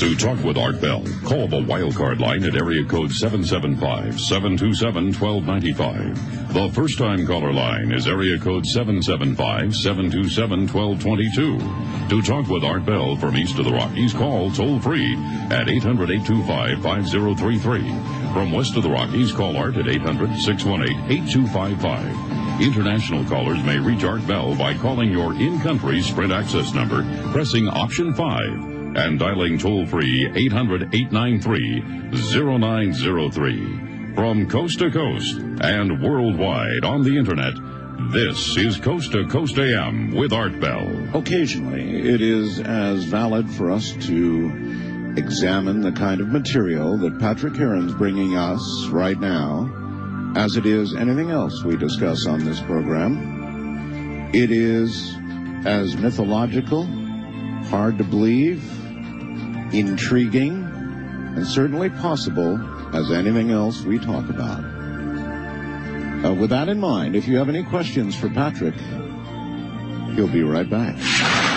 To talk with Art Bell, call the wildcard line at area code 775-727-1295. The first-time caller line is area code 775-727-1222. To talk with Art Bell from east of the Rockies, call toll-free at 800-825-5033. From west of the Rockies, call Art at 800-618-8255. International callers may reach Art Bell by calling your in-country Sprint access number, pressing option 5, and dialing toll-free 800-893-0903. From coast to coast and worldwide on the Internet, this is Coast to Coast AM with Art Bell. Occasionally, it is as valid for us to examine the kind of material that Patrick Heron's bringing us right now as it is anything else we discuss on this program. It is as mythological, hard to believe, intriguing, and certainly possible as anything else we talk about. With that in mind, if you have any questions for Patrick, he'll be right back.